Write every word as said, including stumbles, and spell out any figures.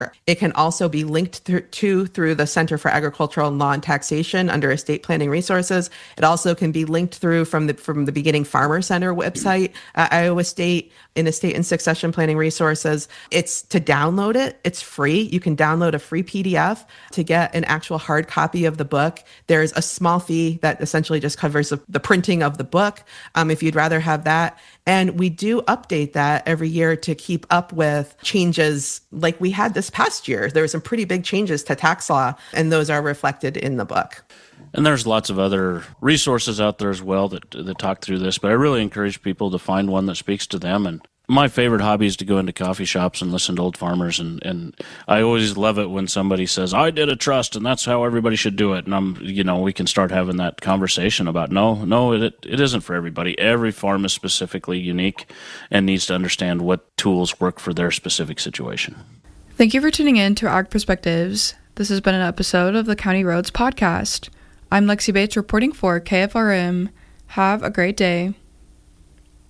It can also be linked through, to through the Center for Agricultural and Law and Taxation under Estate Planning Resources. It also can be linked through from the from the Beginning Farmer Center website, uh, Iowa State in Estate and Succession Planning Resources. It's to download it. It's free. You can download a free P D F to get an actual hard copy of the book. There's a small fee that essentially just covers the, the printing of the book, um, if you'd rather have that. And we do update that every year to keep up with changes like we had this past year. There were some pretty big changes to tax law, and those are reflected in the book. And there's lots of other resources out there as well that that talk through this, but I really encourage people to find one that speaks to them. And my favorite hobby is to go into coffee shops and listen to old farmers, and, and I always love it when somebody says, I did a trust and that's how everybody should do it. And I'm, you know, we can start having that conversation about, no, no, it it isn't for everybody. Every farm is specifically unique and needs to understand what tools work for their specific situation. Thank you for tuning in to Ag Perspectives. This has been an episode of the County Roads Podcast. I'm Lexi Bates reporting for K F R M. Have a great day.